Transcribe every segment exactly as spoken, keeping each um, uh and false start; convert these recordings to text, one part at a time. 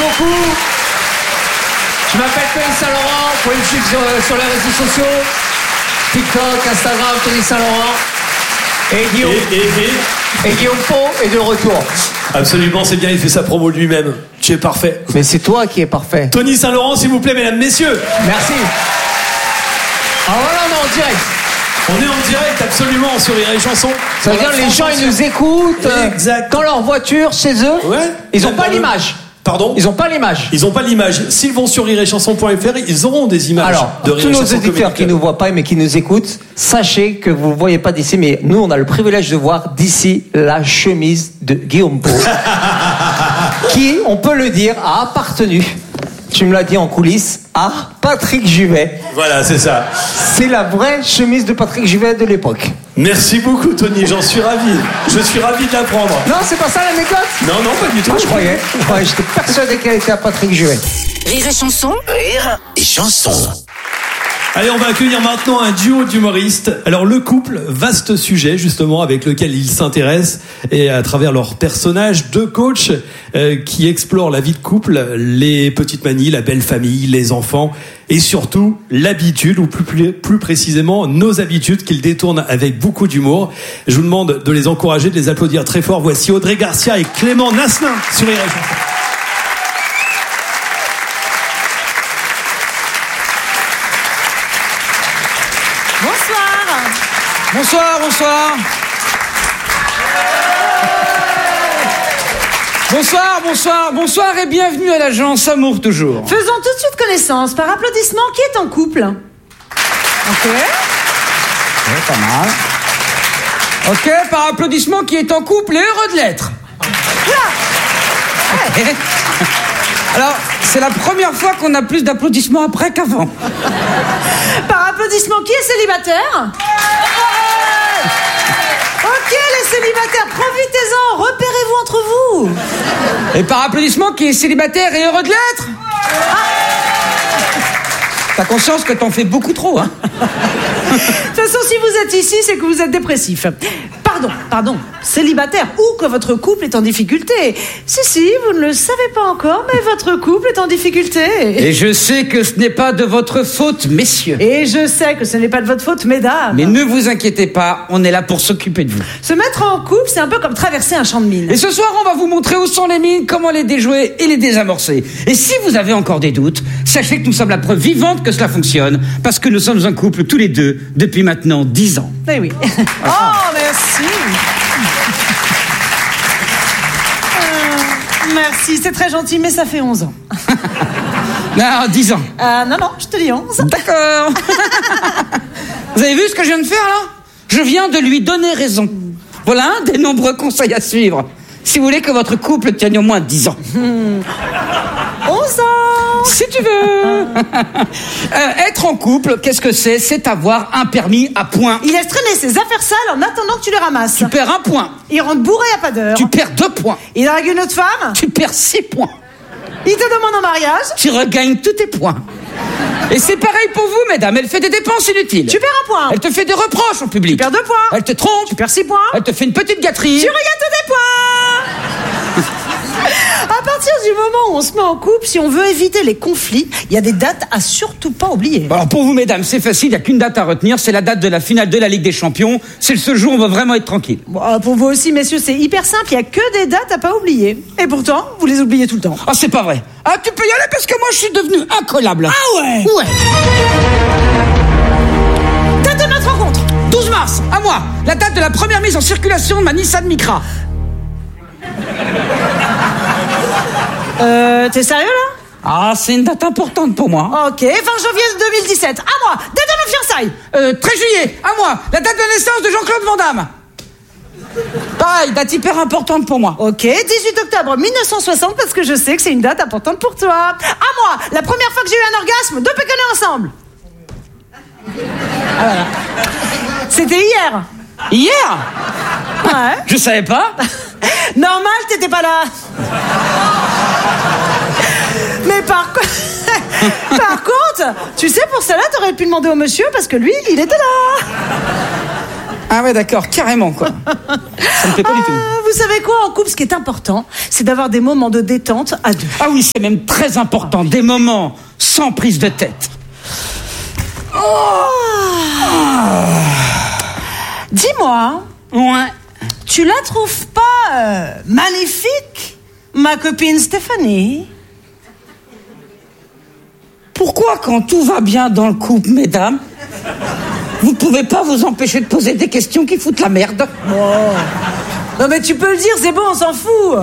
beaucoup. Je m'appelle Tony Saint-Laurent. Vous pouvez me suivre sur, sur les réseaux sociaux. TikTok, Instagram, Tony Saint-Laurent. Et Guillaume. Et, et, et... et Guillaume Pau est de retour. Absolument, c'est bien, il fait sa promo de lui-même. Tu es parfait. Mais c'est toi qui es parfait. Tony Saint-Laurent, s'il vous plaît, mesdames, messieurs. Merci. Ah voilà, on est en direct. On est en direct, absolument, sur Rire et Chanson. Ça veut dire que les gens, ils nous écoutent exact. Dans leur voiture, chez eux. Ouais. Ils n'ont pas l'image. Pardon ? Ils n'ont pas l'image. Ils n'ont pas l'image. S'ils vont sur rire et chanson point f r, ils auront des images. Alors, de Rire tous et nos Chanson auditeurs qui ne nous voient pas mais qui nous écoutent, sachez que vous ne voyez pas d'ici, mais nous, on a le privilège de voir d'ici la chemise de Guillaume Pau, qui, on peut le dire, a appartenu, tu me l'as dit en coulisses, à Patrick Juvet. Voilà, c'est ça. C'est la vraie chemise de Patrick Juvet de l'époque. Merci beaucoup, Tony, j'en suis ravi. Je suis ravi de l'apprendre. Non, c'est pas ça l'anecdote ? Non, non, pas du tout. Moi, je croyais. Je croyais, j'étais persuadé qu'elle était à Patrick Juvet. Rire et Chanson. Rire et Chanson. Allez, on va accueillir maintenant un duo d'humoristes. Alors, le couple, vaste sujet, justement, avec lequel ils s'intéressent. Et à travers leurs personnages, deux coachs euh, qui explorent la vie de couple, les petites manies, la belle famille, les enfants, et surtout, l'habitude, ou plus, plus précisément, nos habitudes qu'ils détournent avec beaucoup d'humour. Je vous demande de les encourager, de les applaudir très fort. Voici Audrey Garcia et Clément Nasselin sur Rire et Chanson. Bonsoir, bonsoir. Bonsoir, bonsoir, bonsoir et bienvenue à l'agence Amour Toujours. Faisons tout de suite connaissance par applaudissement. Qui est en couple ? Ok. Ouais, pas mal. Ok, par applaudissement, qui est en couple et heureux de l'être. Okay. Alors, c'est la première fois qu'on a plus d'applaudissements après qu'avant. Par applaudissement, qui est célibataire ? Ok, les célibataires, profitez-en, repérez-vous entre vous. Et par applaudissement, qui est célibataire et heureux de l'être ? Ah. T'as conscience que t'en fais beaucoup trop, hein ? De toute façon, si vous êtes ici, c'est que vous êtes dépressif. Pardon, pardon, célibataire ou que votre couple est en difficulté. Si, si, vous ne le savez pas encore, mais votre couple est en difficulté. Et je sais que ce n'est pas de votre faute, messieurs. Et je sais que ce n'est pas de votre faute, mesdames. Mais ne vous inquiétez pas, on est là pour s'occuper de vous. Se mettre en couple, c'est un peu comme traverser un champ de mines. Et ce soir, on va vous montrer où sont les mines, comment les déjouer et les désamorcer. Et si vous avez encore des doutes, sachez que nous sommes la preuve vivante que cela fonctionne, parce que nous sommes un couple tous les deux depuis maintenant dix ans. Eh oui. Oh, merci. Euh, merci, c'est très gentil, mais ça fait onze ans. Non, dix ans. Euh, non, non, je te dis onze. D'accord. Vous avez vu ce que je viens de faire, là ? Je viens de lui donner raison. Voilà un des nombreux conseils à suivre. Si vous voulez que votre couple tienne au moins dix ans. Hmm. onze ans. Si tu veux. euh, être en couple, qu'est-ce que c'est ? C'est avoir un permis à points. Il laisse traîner ses affaires sales en attendant que tu les ramasses. Tu perds un point. Il rentre bourré à pas d'heure. Tu perds deux points. Il drague une autre femme. Tu perds six points. Il te demande en mariage. Tu regagnes tous tes points. Et c'est pareil pour vous, mesdames. Elle fait des dépenses inutiles. Tu perds un point. Elle te fait des reproches en public. Tu perds deux points. Elle te trompe. Tu perds six points. Elle te fait une petette gâterie. Tu regagnes tous tes points. À partir du moment où on se met en couple, si on veut éviter les conflits, il y a des dates à surtout pas oublier. Alors pour vous, mesdames, c'est facile, il n'y a qu'une date à retenir, c'est la date de la finale de la Ligue des Champions. C'est le seul jour où on va vraiment être tranquille. Bon, pour vous aussi, messieurs, c'est hyper simple, il n'y a que des dates à pas oublier. Et pourtant, vous les oubliez tout le temps. Ah, c'est pas vrai. Ah, tu peux y aller parce que moi, je suis devenu incollable. Ah ouais? Ouais. Date de notre rencontre. douze mars, à moi, la date de la première mise en circulation de ma Nissan Micra. Euh, t'es sérieux là? Ah, c'est une date importante pour moi. Ok, vingt janvier deux mille dix-sept, à moi, date de nos fiançailles. Euh, treize juillet, à moi, la date de naissance de Jean-Claude Van Damme. Pareil, date hyper importante pour moi. Ok, dix-huit octobre mille neuf cent soixante, parce que je sais que c'est une date importante pour toi. À moi, la première fois que j'ai eu un orgasme, deux péconnés ensemble. Ah, voilà. C'était hier. Hier? Ouais. Je savais pas. Normal, t'étais pas là. Mais par contre, par contre, tu sais, pour cela, t'aurais pu demander au monsieur parce que lui, il était là. Ah ouais, d'accord, carrément, quoi. Ça me plaît pas du tout. Ah, vous savez quoi, en couple, ce qui est important, c'est d'avoir des moments de détente à deux. Ah oui, c'est même très important, des moments sans prise de tête. Oh. Dis-moi, Ouais. tu la trouves pas euh, magnifique, ma copine Stéphanie? Pourquoi, quand tout va bien dans le couple, mesdames, vous pouvez pas vous empêcher de poser des questions qui foutent la merde? Oh. Non mais tu peux le dire, c'est bon, on s'en fout.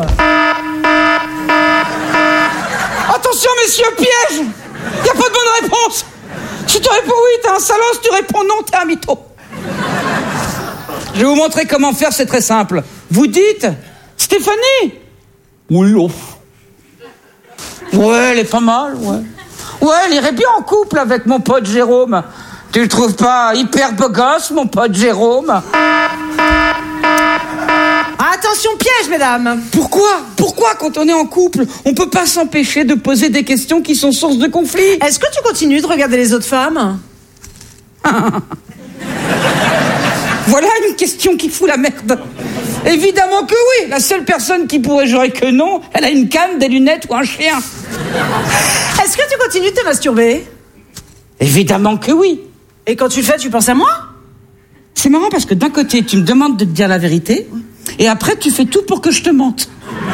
Attention, messieurs, piège! Y a pas de bonne réponse! Si tu réponds oui, t'es un salaud, si tu réponds non, t'es un mytho. Je vais vous montrer comment faire, c'est très simple. Vous dites, Stéphanie? Oui, oh. Ouais, elle est pas mal, ouais. Ouais, elle irait bien en couple avec mon pote Jérôme. Tu le trouves pas hyper beau gosse, mon pote Jérôme? Attention, piège, mesdames. Pourquoi? Pourquoi, quand on est en couple, on peut pas s'empêcher de poser des questions qui sont source de conflit? Est-ce que tu continues de regarder les autres femmes? Voilà une question qui fout la merde. Évidemment que oui. La seule personne qui pourrait jurer que non, elle a une canne, des lunettes ou un chien. Est-ce que tu continues de te masturber? Évidemment que oui. Et quand tu le fais, tu penses à moi? C'est marrant parce que d'un côté, tu me demandes de te dire la vérité, et après, tu fais tout pour que je te mente.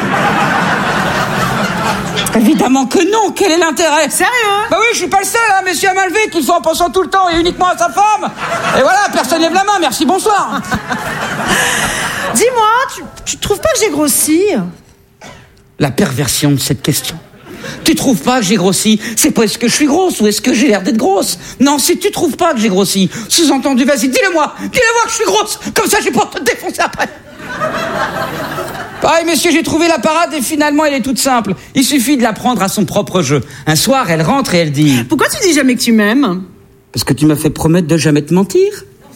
Évidemment que non. Quel est l'intérêt? Sérieux? Bah oui, je suis pas le seul, hein, monsieur à mal vécu, qu'il faut en pensant tout le temps et uniquement à sa femme. Et voilà, personne lève la main, merci, bonsoir. Dis-moi, tu, tu trouves pas que j'ai grossi? La perversion de cette question. Tu trouves pas que j'ai grossi? C'est pas est-ce que je suis grosse ou est-ce que j'ai l'air d'être grosse? Non, si tu trouves pas que j'ai grossi, sous-entendu, vas-y, dis-le-moi. Dis-le-moi que je suis grosse. Comme ça, j'ai pas te défoncer après. Pareil, monsieur, j'ai trouvé la parade et finalement, elle est toute simple. Il suffit de la prendre à son propre jeu. Un soir, elle rentre et elle dit... Pourquoi tu dis jamais que tu m'aimes? Parce que tu m'as fait promettre de jamais te mentir.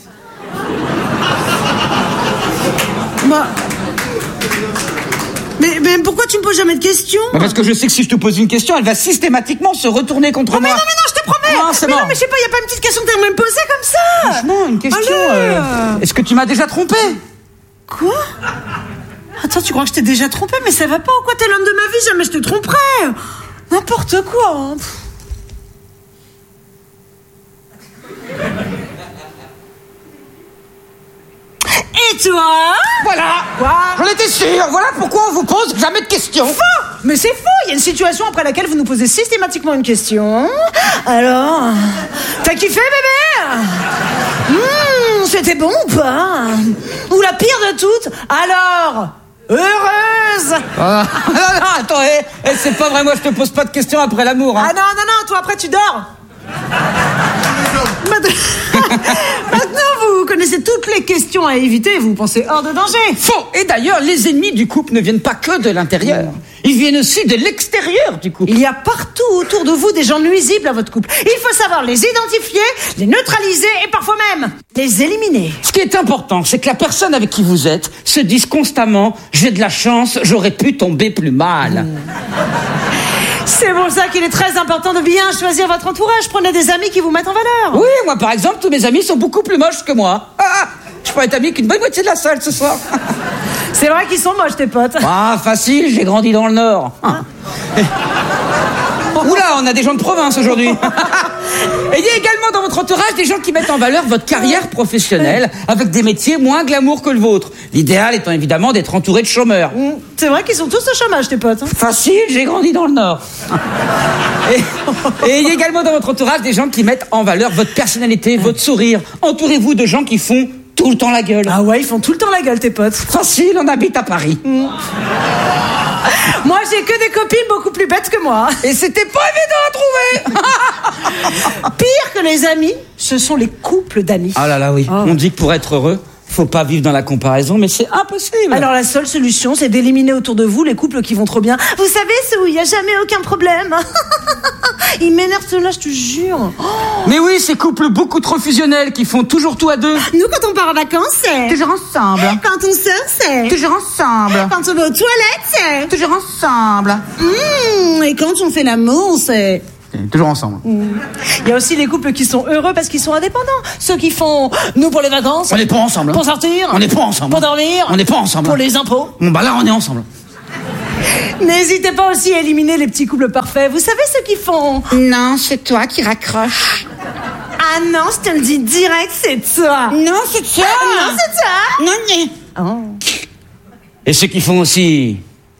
Bah... Mais, mais pourquoi tu me poses jamais de questions? Bah parce que je sais que si je te pose une question, elle va systématiquement se retourner contre Oh mais moi. non, mais non, je te promets. Non, c'est mais mort. non, mais je sais pas, y a pas une petite question que t'aimerais me poser comme ça? Franchement, une question... Allez. euh, Est-ce que tu m'as déjà trompé? Quoi? Attends, tu crois que je t'ai déjà trompé? Mais ça va pas ou quoi? T'es l'homme de ma vie, jamais je te tromperai. N'importe quoi, hein. Et toi? Voilà. Quoi? J'en étais sûr. Voilà pourquoi on vous pose jamais de questions. Faux! Mais c'est faux! Il y a une situation après laquelle vous nous posez systématiquement une question. Alors, t'as kiffé, bébé? Mmh, c'était bon ou pas? Ou la pire de toutes? Alors, heureuse? Ah, non, non, attends, eh, eh, c'est pas vrai, moi je te pose pas de questions après l'amour. Hein. Ah non, non, non, toi après tu dors. Maintenant, vous connaissez toutes les questions à éviter, vous pensez hors de danger. Faux. Et d'ailleurs, les ennemis du couple ne viennent pas que de l'intérieur. Ils viennent aussi de l'extérieur du couple. Il y a partout autour de vous des gens nuisibles à votre couple. Il faut savoir les identifier, les neutraliser et parfois même les éliminer. Ce qui est important, c'est que la personne avec qui vous êtes se dise constamment « J'ai de la chance, j'aurais pu tomber plus mal. Mmh. » C'est pour ça qu'il est très important de bien choisir votre entourage. Prenez des amis qui vous mettent en valeur. Oui, moi par exemple, tous mes amis sont beaucoup plus moches que moi. Ah, je pourrais être ami qu'une bonne moitié de la salle ce soir. C'est vrai qu'ils sont moches, tes potes. Ah, facile, j'ai grandi dans le Nord. Ah. Oula, on a des gens de province aujourd'hui. Et il y a également dans votre entourage des gens qui mettent en valeur votre carrière professionnelle avec des métiers moins glamour que le vôtre. L'idéal étant évidemment d'être entouré de chômeurs. C'est vrai qu'ils sont tous au chômage, tes potes. Facile, j'ai grandi dans le Nord. Et, et il y a également dans votre entourage des gens qui mettent en valeur votre personnalité, votre sourire. Entourez-vous de gens qui font tout le temps la gueule. Ah ouais, ils font tout le temps la gueule, tes potes. Facile, on habite à Paris. Mm. Moi, j'ai que des copines beaucoup plus bêtes que moi. Et c'était pas évident à trouver. Pire que les amis, ce sont les couples d'amis. Ah là là, oui. Oh. On dit que pour être heureux, faut pas vivre dans la comparaison, mais c'est impossible. Alors la seule solution, c'est d'éliminer autour de vous les couples qui vont trop bien. Vous savez, ceux où il n'y a jamais aucun problème. Ils m'énervent ceux-là, je te jure. Oh. Mais oui, ces couples beaucoup trop fusionnels qui font toujours tout à deux. Nous, quand on part en vacances, c'est... toujours ensemble. Quand on sort, c'est... toujours ensemble. Quand on va aux toilettes, c'est... toujours ensemble. Mmh, et quand on fait l'amour, c'est... toujours ensemble. Il y a aussi les couples qui sont heureux parce qu'ils sont indépendants. Ceux qui font nous pour les vacances. On n'est pas ensemble. Hein. Pour sortir. On n'est pas ensemble. Pour dormir. On n'est pas ensemble. Pour les impôts. Bon, bah là, on est ensemble. N'hésitez pas aussi à éliminer les petits couples parfaits. Vous savez ceux qui font... Non, c'est toi qui raccroches. Ah non, je te le dis direct, c'est toi. Non, c'est toi. Ah, non, c'est toi. Non, mais... Oh. Et ceux qui font aussi...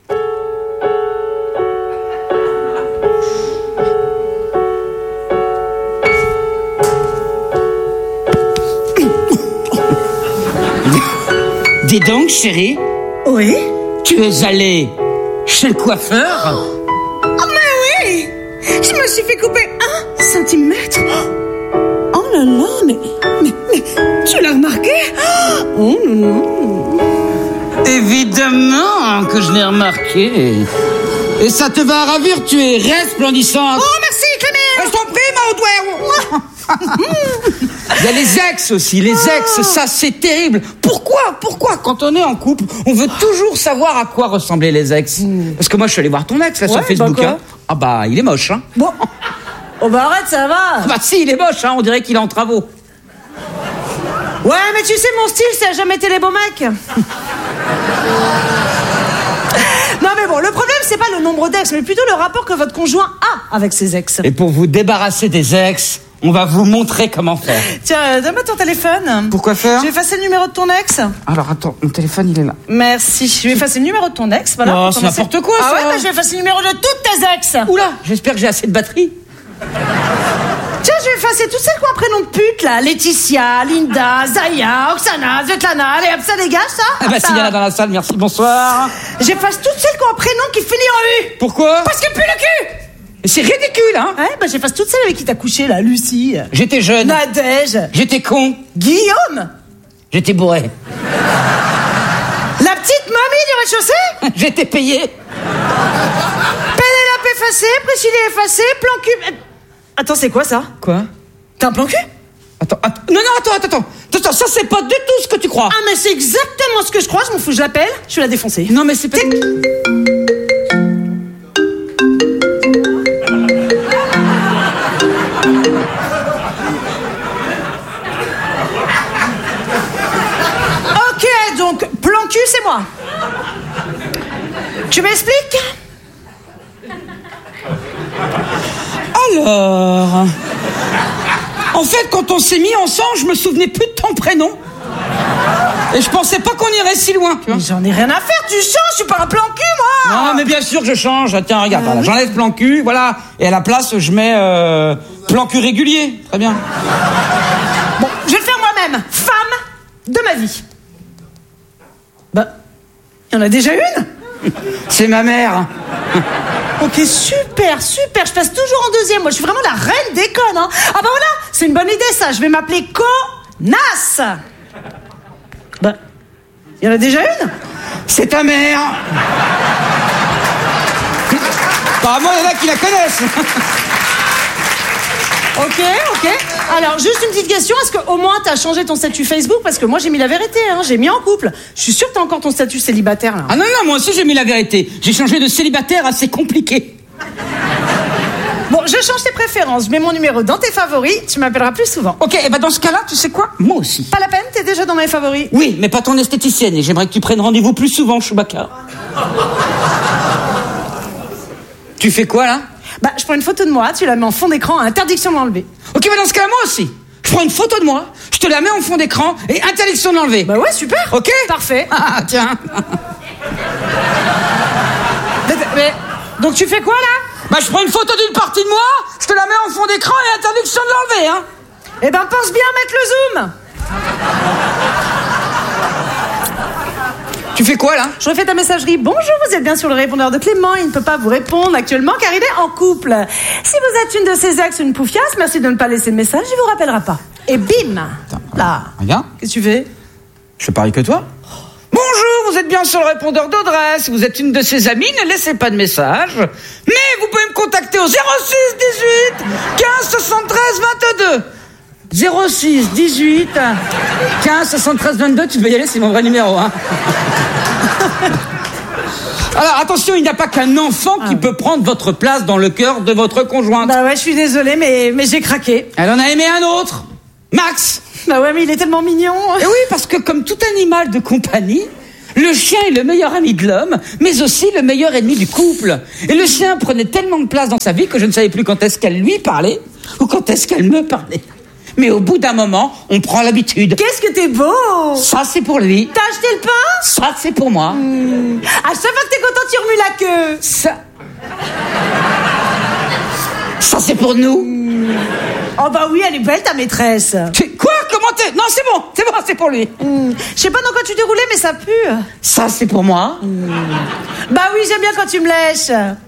Dis donc, chérie, Oui. tu es allée chez le coiffeur? Oh, mais oui. Je me suis fait couper un centimètre. Oh là là, mais... Mais, mais tu l'as remarqué? Oh non, non. Évidemment que je l'ai remarqué. Et ça te va ravir, tu es resplendissante. Oh, merci, Clément. Je t'en prie, ma Il y a les ex aussi, les ex, ça c'est terrible. Pourquoi, pourquoi, quand on est en couple, on veut toujours savoir à quoi ressemblaient les ex? Parce que moi, je suis allé voir ton ex là Ouais, sur Facebook. bah quoi hein. Ah bah, il est moche, hein. Bon. Oh bah arrête, ça va. Bah si, il est moche, hein. On dirait qu'il est en travaux. Ouais, mais tu sais, mon style, ça a jamais été les beaux mecs. Non mais bon, le problème, c'est pas le nombre d'ex, mais plutôt le rapport que votre conjoint a avec ses ex. Et pour vous débarrasser des ex, on va vous montrer comment faire. Tiens, donne-moi ton téléphone. Pourquoi faire? Je vais effacer le numéro de ton ex. Alors attends, mon téléphone il est là. Merci. Je vais effacer le numéro de ton ex. Voilà. Oh, pour c'est commencer. n'importe quoi, Ah ça. ouais, bah, je vais effacer le numéro de toutes tes ex. Oula, j'espère que j'ai assez de batterie. Tiens, je vais effacer toutes celles qui ont un prénom de pute, là. Laetitia, Linda, Zaya, Oksana, Svetlana. Allez, hop, ça dégage, ça. Ah bah Ça. s'il y en a dans la salle, merci, bonsoir. J'efface toutes celles qui ont un prénom qui finit en U. Pourquoi? Parce que pue le cul. C'est ridicule, hein. Ouais, bah j'efface toutes celles avec qui t'as couché, là. Lucie, J'étais jeune. Nadège, J'étais con. Guillaume, J'étais bourré. la petite mamie du rez-de-chaussée, J'étais payé. Pénélope effacée, Priscilla effacée, plan cul... Euh, Attends, c'est quoi ça? Quoi? T'as un plan cul? Attends, attends. Non, non, attends, attends, attends. Attends, ça c'est pas du tout ce que tu crois. Ah, mais c'est exactement ce que je crois, je m'en fous, je l'appelle, je vais la défoncer. Non, mais c'est pas... Ok, donc, plan cul, c'est moi. Tu m'expliques? Alors... En fait, quand on s'est mis ensemble, je me souvenais plus de ton prénom. Et je pensais pas qu'on irait si loin, tu vois. Mais j'en ai rien à faire, tu changes, je suis pas un plan cul, moi. Non, mais bien sûr que je change. Tiens, regarde, voilà, j'enlève plan cul, voilà. Et à la place, je mets euh, plan cul régulier. Très bien. Bon, je vais le faire moi-même. Femme de ma vie. Bah, il y en a déjà une? C'est ma mère. Ok, super, super. Je passe toujours en deuxième. Moi, je suis vraiment la reine des connes. Hein. Ah bah voilà, c'est une bonne idée, ça. Je vais m'appeler Connasse. Bah, il y en a déjà une? C'est ta mère. Apparemment, il y en a qui la connaissent. Ok, ok. Alors, juste une petite question. Est-ce qu'au moins, t'as changé ton statut Facebook? Parce que moi, j'ai mis la vérité. Hein. J'ai mis en couple. Je suis sûre que t'as encore ton statut célibataire, là. Ah non, non, moi aussi j'ai mis la vérité. J'ai changé de célibataire à c'est compliqué. Bon, je change tes préférences. Je mets mon numéro dans tes favoris. Tu m'appelleras plus souvent. Ok, et bah dans ce cas-là, tu sais quoi? Moi aussi. Pas la peine, t'es déjà dans mes favoris. Oui, mais pas ton esthéticienne. Et j'aimerais que tu prennes rendez-vous plus souvent, Chewbacca. Tu fais quoi, là? Bah, je prends une photo de moi, tu la mets en fond d'écran, interdiction de l'enlever. Ok, bah dans ce cas-là, moi aussi. Je prends une photo de moi, je te la mets en fond d'écran et interdiction de l'enlever. Bah ouais, super. Ok? Parfait. Ah, tiens. Mais, mais- donc tu fais quoi, là? Bah je prends une photo d'une partie de moi, je te la mets en fond d'écran et interdiction de l'enlever, hein. Eh ben, pense bien à mettre le zoom. Tu fais quoi, là? Je refais ta messagerie. Bonjour, vous êtes bien sur le répondeur de Clément. Il ne peut pas vous répondre actuellement car il est en couple. Si vous êtes une de ses ex ou une poufiasse, merci de ne pas laisser de message, il vous rappellera pas. Et bim. Là. Regarde. Qu'est-ce que tu fais? Je fais pareil que toi. Bonjour, vous êtes bien sur le répondeur d'Audrey. Si vous êtes une de ses amies, ne laissez pas de message. Mais vous pouvez me contacter au zéro six dix-huit quinze soixante-treize vingt-deux. zéro six dix-huit quinze soixante-treize vingt-deux, tu peux y aller, c'est mon vrai numéro, hein. Alors attention, il n'y a pas qu'un enfant qui Ah. peut prendre votre place dans le cœur de votre conjointe. Bah ouais, je suis désolée, mais, mais j'ai craqué. Elle en a aimé un autre, Max. Bah ouais, mais il est tellement mignon. Et oui, parce que comme tout animal de compagnie, le chien est le meilleur ami de l'homme, mais aussi le meilleur ennemi du couple. Et le chien prenait tellement de place dans sa vie que je ne savais plus quand est-ce qu'elle lui parlait ou quand est-ce qu'elle me parlait. Mais au bout d'un moment, on prend l'habitude. Qu'est-ce que t'es beau! Ça, c'est pour lui. T'as acheté le pain? Ça, c'est pour moi. Mmh. À chaque fois que t'es content, tu remues la queue. Ça... Ça, c'est pour nous. Oh bah oui, elle est belle ta maîtresse. Tu- Quoi? Comment t'es... Non, c'est bon, c'est bon, c'est pour lui. Mmh. Je sais pas dans quoi tu t'es roulé, mais ça pue. Ça, c'est pour moi. Bah oui, j'aime bien quand tu me lèches.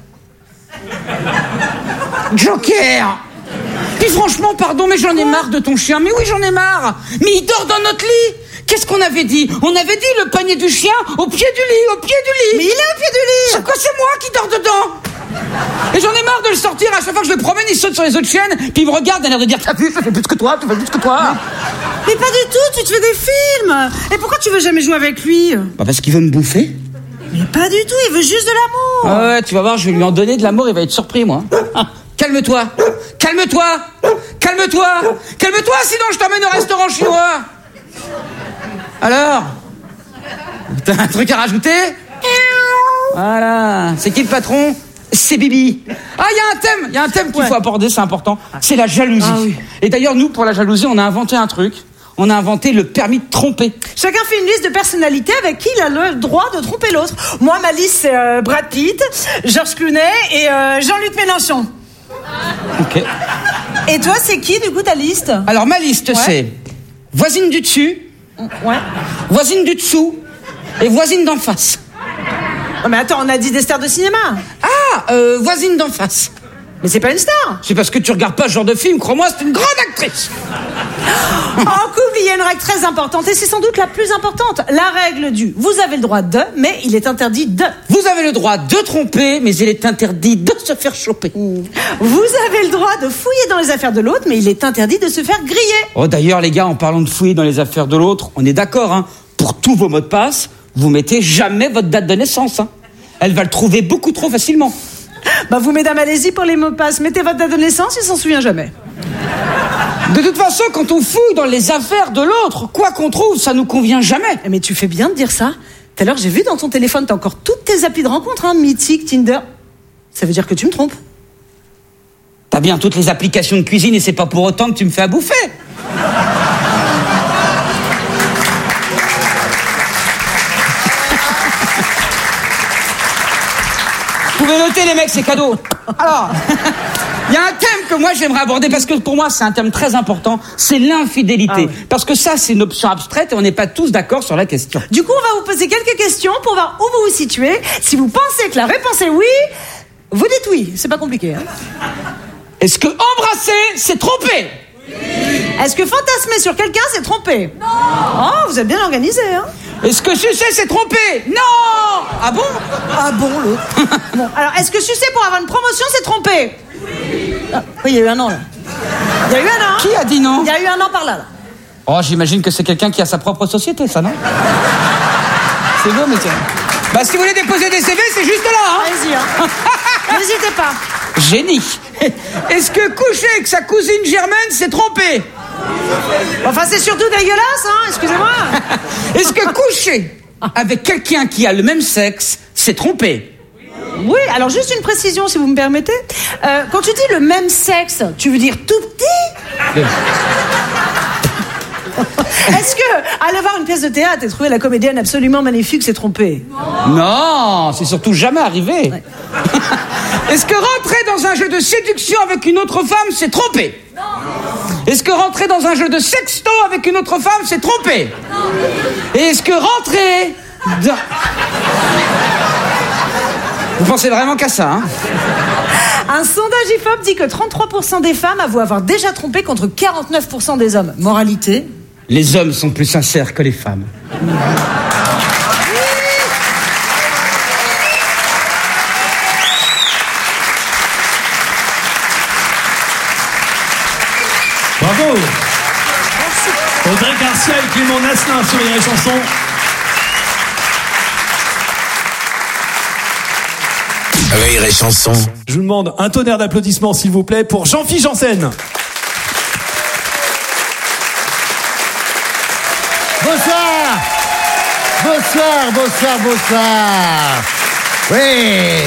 Joker. Puis franchement, pardon, mais j'en ai marre de ton chien. Mais oui, j'en ai marre. Mais il dort dans notre lit. Qu'est-ce qu'on avait dit? On avait dit le panier du chien au pied du lit, au pied du lit. Mais il est au pied du lit. C'est quoi? C'est moi qui dors dedans. Et j'en ai marre de le sortir. À chaque fois que je le promène, il saute sur les autres chiennes. Puis il me regarde, il a l'air de dire: t'as vu, je fais plus que toi, tu fais plus que toi. Mais pas du tout, tu te fais des films. Et pourquoi tu veux jamais jouer avec lui? Bah parce qu'il veut me bouffer. Mais pas du tout, il veut juste de l'amour. Ah ouais, tu vas voir, je vais lui en donner de l'amour, il va être surpris, moi. Ah, calme-toi, calme-toi, calme-toi, calme-toi, sinon je t'emmène au restaurant chinois. Alors, t'as un truc à rajouter? Voilà, c'est qui le patron? C'est Bibi. Ah, il y a un thème, il y a un thème qu'il Ouais. faut aborder, c'est important. C'est la jalousie. Ah oui. Et d'ailleurs, nous, pour la jalousie, on a inventé un truc. On a inventé le permis de tromper. Chacun fait une liste de personnalités avec qui il a le droit de tromper l'autre. Moi, ma liste, c'est euh, Brad Pitt, Georges Clooney et euh, Jean-Luc Mélenchon. Ok. Et toi, c'est qui, du coup, ta liste? Alors, ma liste, Ouais. c'est voisine du dessus, Ouais. voisine du dessous et voisine d'en face. Oh, mais attends, on a dit des stars de cinéma. Ah, euh, voisine d'en face. Mais c'est pas une star. C'est parce que tu regardes pas ce genre de film, crois-moi, c'est une grande actrice. En couple, il y a une règle très importante, et c'est sans doute la plus importante. La règle du « vous avez le droit de », mais il est interdit de. Vous avez le droit de tromper, mais il est interdit de se faire choper. Vous avez le droit de fouiller dans les affaires de l'autre, mais il est interdit de se faire griller. Oh, d'ailleurs, les gars, en parlant de fouiller dans les affaires de l'autre, on est d'accord, hein. Pour tous vos mots de passe, vous mettez jamais votre date de naissance, hein. Elle va le trouver beaucoup trop facilement. Bah vous, mesdames, allez-y pour les mots de passe. Mettez votre date de naissance, il s'en souvient jamais. De toute façon, quand on fouille dans les affaires de l'autre, quoi qu'on trouve, ça nous convient jamais. Mais tu fais bien de dire ça. Tout à l'heure, j'ai vu dans ton téléphone, t'as encore toutes tes applis de rencontre, hein, Mythique, Tinder. Ça veut dire que tu me trompes. T'as bien toutes les applications de cuisine et c'est pas pour autant que tu me fais à bouffer. Vous pouvez noter, les mecs, c'est cadeau. Alors, il y a un thème que moi j'aimerais aborder parce que pour moi c'est un thème très important, c'est l'infidélité. Ah oui. Parce que ça c'est une option abstraite et on n'est pas tous d'accord sur la question. Du coup, on va vous poser quelques questions pour voir où vous vous situez. Si vous pensez que la réponse est oui, vous dites oui. C'est pas compliqué. Hein. Est-ce que embrasser, c'est tromper? Est-ce que fantasmer sur quelqu'un, c'est tromper? Non. Oh, vous êtes bien organisé, hein. Est-ce que sucer, c'est tromper? Non. Ah bon? Ah bon, l'autre. Bon, alors, est-ce que sucer pour avoir une promotion, c'est tromper? Ah, oui, il y a eu un an, là. Il y a eu un an. Qui a dit non? Il y a eu un an par là, là. Oh, j'imagine que c'est quelqu'un qui a sa propre société, ça, non? C'est beau, mais tiens. Bah, si vous voulez déposer des C V, c'est juste là, hein. Allez-y, hein. N'hésitez pas. Génie. Est-ce que coucher avec sa cousine germaine, c'est tromper? Enfin, c'est surtout dégueulasse, hein. Excusez-moi. Est-ce que coucher avec quelqu'un qui a le même sexe, c'est tromper? Oui, alors juste une précision, si vous me permettez. Euh, quand tu dis le même sexe, tu veux dire tout petit? Est-ce que aller voir une pièce de théâtre et trouver la comédienne absolument magnifique, c'est tromper? Non, c'est surtout jamais arrivé. Ouais. Est-ce que rentrer dans un jeu de séduction avec une autre femme, c'est tromper? Non. Est-ce que rentrer dans un jeu de sexto avec une autre femme, c'est tromper? Non. Et est-ce que rentrer dans... Vous pensez vraiment qu'à ça, hein? Un sondage I F O P dit que trente-trois pour cent des femmes avouent avoir déjà trompé contre quarante-neuf pour cent des hommes. Moralité? Les hommes sont plus sincères que les femmes. Bravo. Audrey Garcia et Clément Nasselin sur les chansons. Rire et chanson. Je vous demande un tonnerre d'applaudissements, s'il vous plaît, pour Jean-Philippe Janssen. Bonsoir. Bonsoir, bonsoir, bonsoir. Ouais.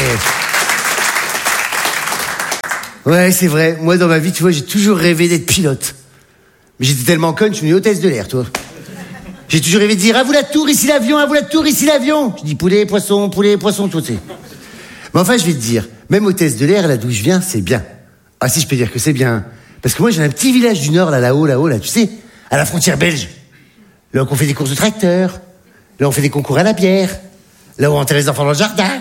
Ouais, c'est vrai. Moi, dans ma vie, tu vois, j'ai toujours rêvé d'être pilote. Mais j'étais tellement conne, je suis une hôtesse de l'air, toi. J'ai toujours rêvé de dire, à vous la tour, ici l'avion, à vous la tour, ici l'avion. Je dis poulet, poisson, poulet, poisson, tout, tu sais. Mais enfin, je vais te dire, même hôtesse de l'air, là d'où je viens, c'est bien. Ah si, je peux dire que c'est bien. Parce que moi, j'ai un petit village du Nord, là, là-haut, là-haut, là, tu sais, à la frontière belge. Là où on fait des courses de tracteurs. Là où on fait des concours à la bière. Là où on enterre les enfants dans le jardin.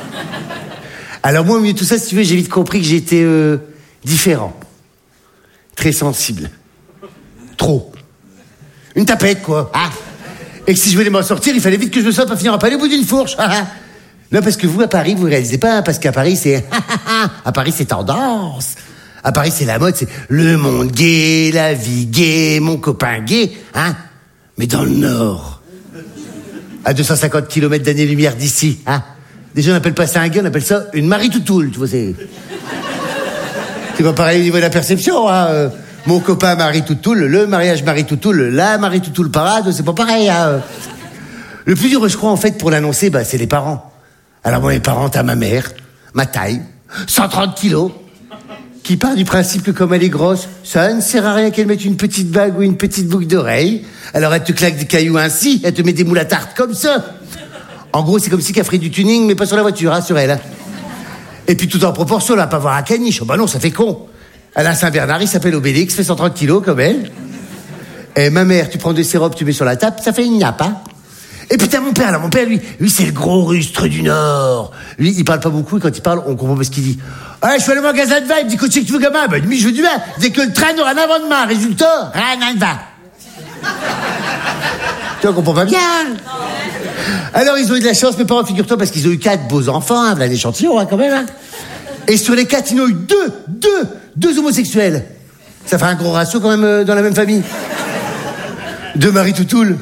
Alors moi, au milieu de tout ça, si tu veux, j'ai vite compris que j'étais euh, différent. Très sensible. Trop. Une tapette, quoi. Ah. Et que si je voulais m'en sortir, il fallait vite que je me sorte, pas finir à palais au bout d'une fourche. Non, parce que vous, à Paris, vous réalisez pas, parce qu'à Paris, c'est... à Paris, c'est tendance. À Paris, c'est la mode, c'est le monde gay, la vie gay, mon copain gay, hein. Mais dans le Nord, à deux cent cinquante kilomètres d'année-lumière d'ici, hein. Déjà, on n'appelle pas ça un gay, on appelle ça une Marie-Toutoule, tu vois, c'est... C'est pas pareil au niveau de la perception, hein. Euh, mon copain Marie-Toutoule, le mariage Marie-Toutoule, la Marie-Toutoule parade, c'est pas pareil, hein. Le plus dur, je crois, en fait, pour l'annoncer, bah, c'est les parents. Alors moi, mes parents, t'as ma mère, ma taille, cent trente kilos, qui part du principe que comme elle est grosse, ça ne sert à rien qu'elle mette une petite bague ou une petite boucle d'oreille. Alors elle te claque des cailloux ainsi, elle te met des moules à tarte comme ça. En gros, c'est comme si qu'elle ferait du tuning, mais pas sur la voiture, hein, sur elle. Hein. Et puis tout en proportion, elle va pas voir un caniche. Oh bah non, ça fait con. Elle a un Saint-Bernard, il s'appelle Obélix, fait cent trente kilos comme elle. Et ma mère, tu prends deux sirops, tu mets sur la table, ça fait une nappe, hein. Et puis t'as mon père, là, mon père, lui, lui c'est le gros rustre du Nord. Lui, il parle pas beaucoup, et quand il parle, on comprend pas ce qu'il dit. Ouais, je suis allé au magasin de vin, il me dit, qu'est-ce que tu veux, gamin? Ben, lui, je veux du vin. Dès que le train n'aura un avant-demain, résultat, rien ne va. Tu vois, on comprend pas bien. Alors, ils ont eu de la chance, mes parents, figure-toi, parce qu'ils ont eu quatre beaux enfants, hein, voilà l'échantillon, hein, quand même, hein. Et sur les quatre, ils en ont eu deux, deux, deux homosexuels. Ça fait un gros ratio, quand même, euh, dans la même famille. Deux Marie-Toutoule.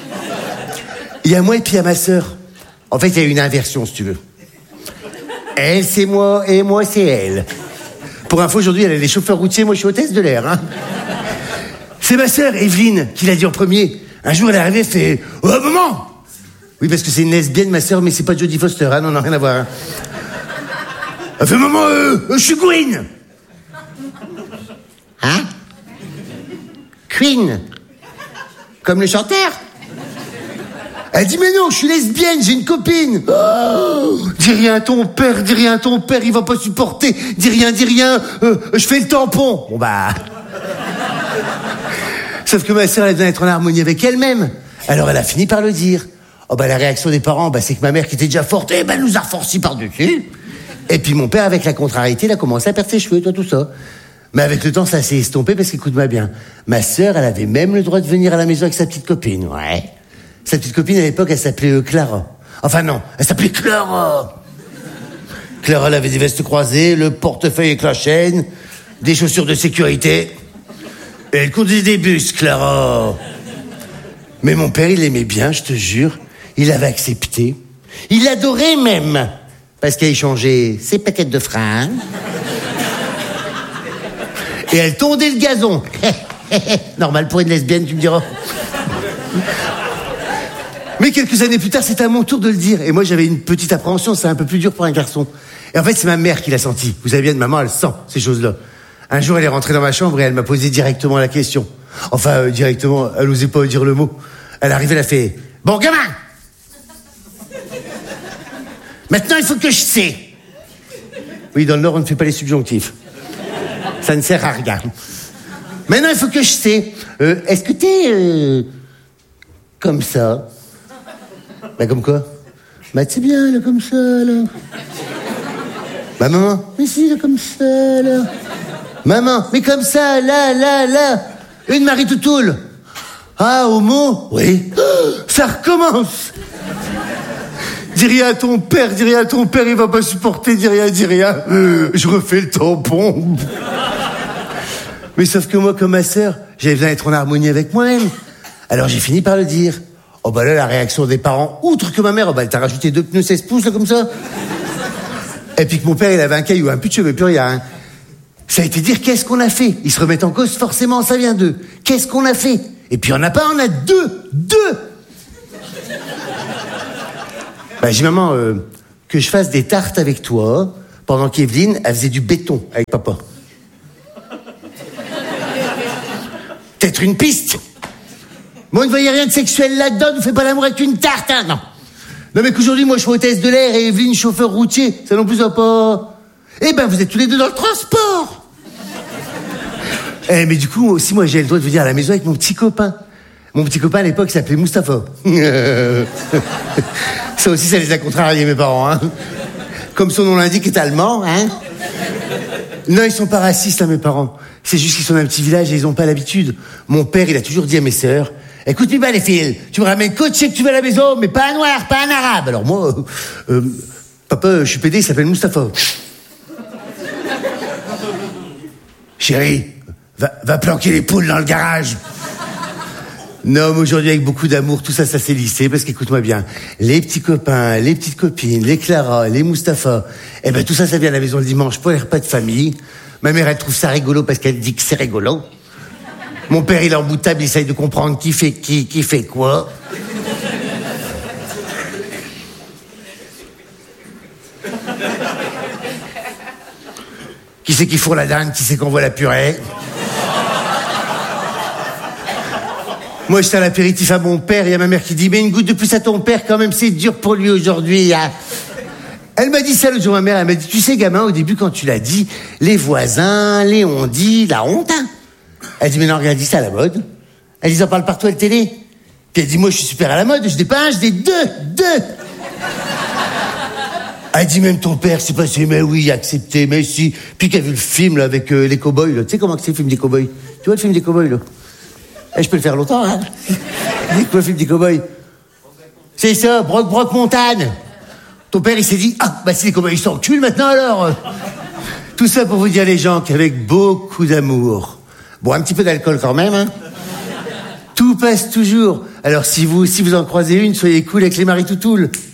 Il y a moi et puis il y a ma sœur. En fait, il y a une inversion, si tu veux. Elle, c'est moi, et moi, c'est elle. Pour info, aujourd'hui, elle est chauffeur routier, moi, je suis hôtesse de l'air. Hein. C'est ma sœur, Evelyne, qui l'a dit en premier. Un jour, elle est arrivée, elle fait « Oh, maman !» Oui, parce que c'est une lesbienne, ma sœur, mais c'est pas Jodie Foster, hein, non, non, rien à voir. Hein. Elle fait « Maman, euh, euh, je suis Queen !» Hein? Queen? Comme le chanteur? Elle dit, mais non, je suis lesbienne, j'ai une copine. Oh, dis rien à ton père, dis rien à ton père, il va pas supporter. Dis rien, dis rien, euh, je fais le tampon. Bon bah... Sauf que ma sœur, elle doit être en harmonie avec elle-même. Alors elle a fini par le dire. Oh bah la réaction des parents, bah c'est que ma mère qui était déjà forte, eh ben elle nous a reforci par-dessus. Et puis mon père, avec la contrariété, il a commencé à perdre ses cheveux, toi, tout ça. Mais avec le temps, ça s'est estompé parce qu'écoute-moi bien. Ma sœur, elle avait même le droit de venir à la maison avec sa petite copine, ouais. Sa petite copine, à l'époque, elle s'appelait euh, Clara. Enfin non, elle s'appelait Clara. Clara, elle avait des vestes croisées, le portefeuille avec la chaîne, des chaussures de sécurité. Et elle conduisait des bus, Clara. Mais mon père, il l'aimait bien, je te jure. Il l'avait accepté. Il l'adorait même. Parce qu'elle échangeait ses paquettes de fringues. Et elle tondait le gazon. Normal pour une lesbienne, tu me diras. Mais quelques années plus tard, c'était à mon tour de le dire. Et moi, j'avais une petite appréhension, c'est un peu plus dur pour un garçon. Et en fait, c'est ma mère qui l'a senti. Vous savez bien, maman, elle sent ces choses-là. Un jour, elle est rentrée dans ma chambre et elle m'a posé directement la question. Enfin, euh, directement, elle osait pas dire le mot. Elle arrivait, elle a fait « Bon, gamin, maintenant, il faut que je sais. » Oui, dans le Nord, on ne fait pas les subjonctifs. Ça ne sert à rien. Maintenant, il faut que je sais. Euh, est-ce que t'es... Euh, comme ça? Bah, comme quoi? Bah, c'est bien, là, comme ça, là. Bah, maman, mais si, là, comme ça, là. Maman, mais comme ça, là, là, là. Une Marie-Toutoule. Ah, homo? Oui. Oh, ça recommence. Dis rien à ton père, dis rien à ton père, il va pas supporter, dis rien, dis rien. Euh, je refais le tampon. Mais sauf que moi, comme ma sœur, j'avais besoin d'être en harmonie avec moi-même. Alors j'ai fini par le dire. Oh bah là, la réaction des parents, outre que ma mère, oh bah elle t'a rajouté deux pneus seize pouces, là, comme ça. Et puis que mon père, il avait un caillou, un plus de cheveux, plus rien. Hein. Ça a été dire qu'est-ce qu'on a fait. Ils se remettent en cause, forcément, ça vient d'eux. Qu'est-ce qu'on a fait? Et puis on n'a pas, on a deux. Deux. Bah, j'ai dit, maman, euh, que je fasse des tartes avec toi, pendant qu'Evelyne, elle faisait du béton avec papa. Peut-être une piste. Moi, ne voyez rien de sexuel là-dedans, ne fais pas l'amour avec une tarte, hein, non. Non, mais qu'aujourd'hui, moi, je suis hôtesse de l'air et Evelyne, chauffeur routier, ça non plus, ça pas... Eh ben, vous êtes tous les deux dans le transport. Eh, mais du coup, aussi, moi, j'ai le droit de venir à la maison avec mon petit copain. Mon petit copain, à l'époque, il s'appelait Mustapha. Ça aussi, ça les a contrariés, mes parents, hein. Comme son nom l'indique, est allemand, hein. Non, ils sont pas racistes, hein, mes parents. C'est juste qu'ils sont d'un petit village et ils ont pas l'habitude. Mon père, il a toujours dit à mes sœurs, écoute-moi bien, les filles, tu me ramènes coaché que tu vas à la maison, mais pas un noir, pas un arabe. Alors moi, euh, euh, papa, je suis pédé, il s'appelle Mustapha. Chérie, va, va planquer les poules dans le garage. Non, mais aujourd'hui, avec beaucoup d'amour, tout ça, ça s'est lissé, parce qu'écoute-moi bien, les petits copains, les petites copines, les Clara, les Mustapha, eh ben, tout ça, ça vient à la maison le dimanche pour les repas de famille. Ma mère, elle trouve ça rigolo parce qu'elle dit que c'est rigolo. Mon père, il est en bout de table, il essaye de comprendre qui fait qui, qui fait quoi. Qui c'est qui fourre la dinde, qui c'est qu'on voit la purée. Moi, j'étais à l'apéritif à mon père, il y a ma mère qui dit, mais une goutte de plus à ton père, quand même, c'est dur pour lui aujourd'hui, hein. Elle m'a dit ça l'autre jour, ma mère, elle m'a dit, tu sais, gamin, au début, quand tu l'as dit, les voisins, les on dit, la honte, hein. Elle dit, mais non, regarde, dis ça à la mode. Elle dit, ils en parlent partout à la télé. Puis elle dit, moi, je suis super à la mode, je n'ai pas un, je n'ai deux, deux. Elle dit, même ton père, c'est passé, mais oui, accepté, mais si. Puis qu'elle a vu le film, là, avec euh, les cow-boys, là. Tu sais comment c'est le film des cow-boys? Tu vois le film des cow-boys, là? Eh, je peux le faire longtemps, hein. C'est quoi le film des cow-boys? C'est ça, Broc Broc Montagne. Ton père, il s'est dit, ah, bah si les cow-boys, ils s'enculent maintenant, alors. Tout ça pour vous dire, les gens, qu'avec beaucoup d'amour, bon, un petit peu d'alcool quand même, hein. Tout passe toujours. Alors, si vous, si vous en croisez une, soyez cool avec les maris toutoules.